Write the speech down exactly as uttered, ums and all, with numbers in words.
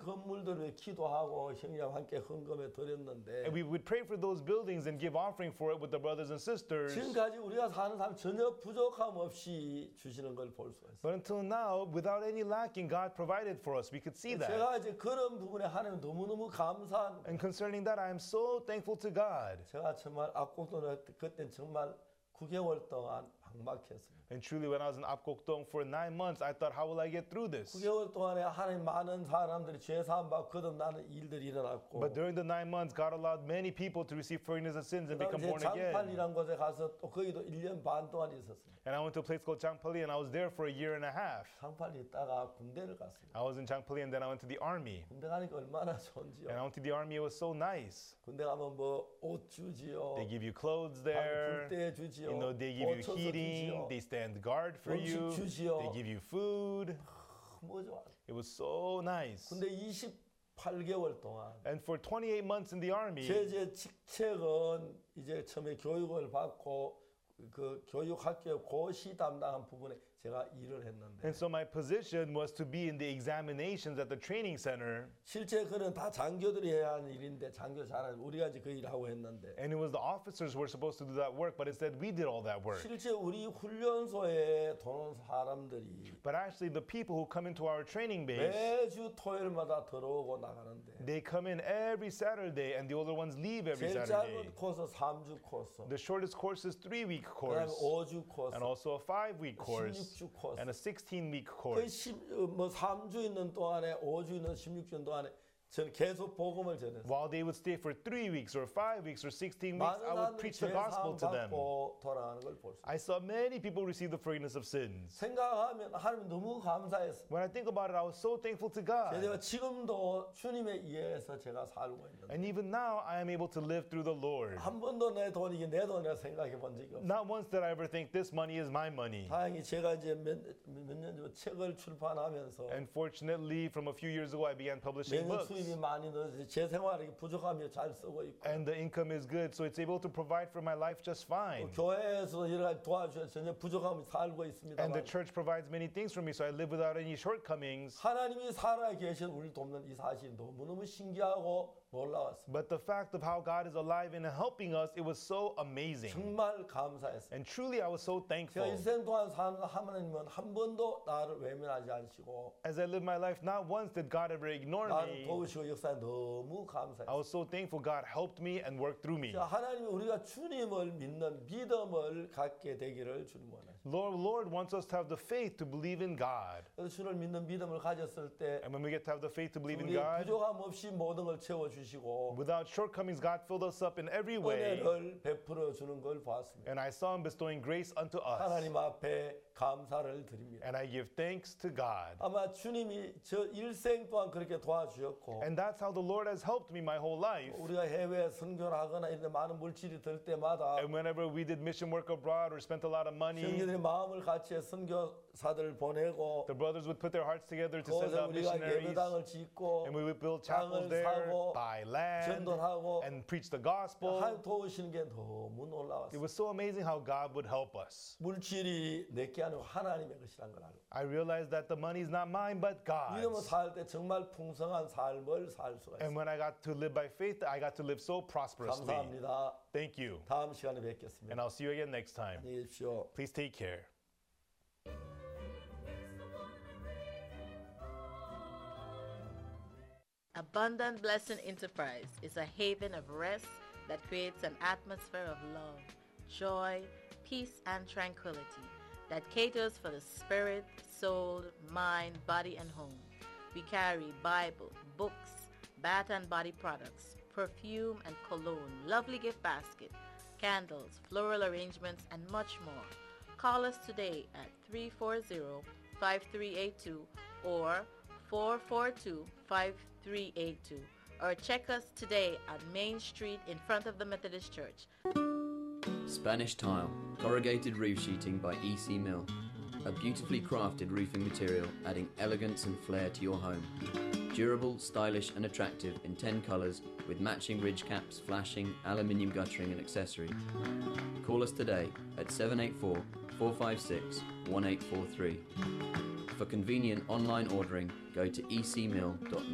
건물들을 기도하고 형제와 함께 헌금에 드렸는데 And we would pray for those buildings and give offering for it with the brothers and sisters. 지금까지 우리가 사는 삶 전혀 부족함 없이 주시는 걸 볼 수가 있어요. But until now, without any lacking, God provided for us. We could see that. 제가 이제 그런 부분에 하나님 너무너무 감사한 And concerning that, I am so thankful to God. 제가 정말 압곡도는 그때 정말 구 개월 동안 막막했어요. And truly, when I was in Apgokdong for nine months, I thought, how will I get through this? 구 개월 동안에 하나님 많은 사람들이 죄 사함 받고 거듭나는 일들이 일어났고 But during the nine months, God allowed many people to receive forgiveness of sins and become 이제 born again. 장팔이라는 곳에 가서 또 거기도 일 년 반 동안 있었습니다. And I went to a place called Changpali, and I was there for a year and a half. 장팔이 있다가 군대를 갔습니다. I was in Changpali, and then I went to the army. 군대 가니까 얼마나 And 좋은지요. I went to the army, it was so nice. 군대 가면 뭐 옷 주지요. They give you clothes 불 there. 때 주지요. You know, they give you 옷 heating. 주지요. They stand guard for you. 음식 주지요. They give you food. 뭐 좋아. It was so nice. 근데 이십팔 개월 동안 And for twenty-eight months in the army, 제 직책은 이제 처음에 교육을 받고 그 교육학교 고시 담당한 부분에 제가 일을 했는데 and so my position was to be in the examinations at the training center. 실제 그는 다 장교들이 해야 하는 일인데 장교 잘하는 우리가 이제 그 일을 하고 했는데 And it was the officers who were supposed to do that work, but instead we did all that work. 실제 우리 훈련소에 도는 사람들이 But actually, the people who come into our training base, 매주 토요일마다 들어오고 나가는데 they come in every Saturday, and the older ones leave every 제일 Saturday. 짧은 코스 삼 주 코스 The shortest course is three-week 그다음에 course, 오 주 코스 and also a five-week course, 십육 주 코스 and a sixteen-week 그 course. 뭐 삼 주 있는 동안에 오 주 있는 십육 주 동안에 저는 계속 복음을 전했어요. While they would stay for three weeks or five weeks or sixteen weeks, 많은 I would 사람들이 preach the gospel 죄사함 to them. 받고 돌아가는 걸 볼 수 있어요. I saw many people receive the forgiveness of sins. 생각하면 하나님 너무 감사했어요. When I think about it, I was so thankful to God. 제가 지금도 주님에 의해서 제가 살고 있는데 And even now, I am able to live through the Lord. 한 번도 내 돈이 이게 내 돈이라 생각해 본 적이 없어요. Not once did I ever think this money is my money. 다행히 제가 이제 몇년 전 책을 출판하면서 And fortunately, from a few years ago, I began publishing 매년 books. 수입이 많이 늘어서 제 생활이 부족하며 잘 쓰고 있고 And the income is good, so it's able to provide for my life just fine. 교회에서 여러 가지 도와주셔서 전혀 부족함이 살고 있습니다. And the church provides many things for me, so I live without any shortcomings. 하나님이 살아 계신 우리를 돕는 이 사실이 너무너무 신기하고 놀라웠습니다. But the fact of how God is alive and helping us, it was so amazing. 정말 감사했습니다. And truly, I was so 제가 thankful. 일생 동안 사는 하나님은 한 번도 나를 외면하지 않으시고 As I live my life, not once did God ever ignore 나를 me. 도우시고 역사에 너무 감사했어요. I was so thankful God helped me and worked through me. 자, 하나님이 우리가 주님을 믿는 믿음을 갖게 되기를 주님 원하십니다. Lord, Lord wants us to have the faith to believe in God. 그래서 주를 믿는 믿음을 가졌을 때 And when we get to have the faith to believe in 우리의 God, 부족함 없이 모든 걸 채워주시고 without shortcomings, God filled us up in every way. 은혜를 베풀어 주는 걸 보았습니다. And I saw Him bestowing grace unto us. 하나님 앞에 감사를 드립니다. And I give thanks to God. 아마 주님이 저 일생 동안 그렇게 도와주셨고 And that's how the Lord has helped me my whole life. 우리가 해외 선교를 하거나 이런 데 많은 물질이 들 때마다 And whenever we did mission work abroad or spent a lot of money, 형제들의 마음을 같이 선교사들을 보내고 the brothers would put their hearts together to send 거기서 out 우리가 missionaries. 예배당을 짓고 And we would build chapels 땅을 there, 사고 buy land, 전도하고 and preach the gospel. 하나님 도우시는 게 너무 It 놀라웠어요. was so amazing how God would help us. 물질이 내게 아니고 하나님의 것이란 걸 알고 I realized that the money is not mine, but 믿음으로 God's. 살 때 정말 풍성한 삶을 살 수가 And 있어요. when I got to live by faith, I got to live so prosperously. 감사합니다. Thank you. 다음 시간에 And 뵙겠습니다. I'll see you again next time. 안녕히 계십시오. Please take care. Abundant Blessing Enterprise is a haven of rest that creates an atmosphere of love, joy, peace, and tranquility that caters for the spirit, soul, mind, body, and home. We carry Bible, books, bath and body products, perfume and cologne, lovely gift basket, candles, floral arrangements, and much more. Call us today at three four zero, five three eight two or four four two, five three eight two, or check us today at Main Street in front of the Methodist Church. Spanish Tile, corrugated roof sheeting by E C Mill. A beautifully crafted roofing material adding elegance and flair to your home. Durable, stylish and attractive in ten colours with matching ridge caps, flashing, aluminium guttering and accessories. Call us today at seven eight four, four five six, one eight four three. For convenient online ordering, go to e c mill dot net.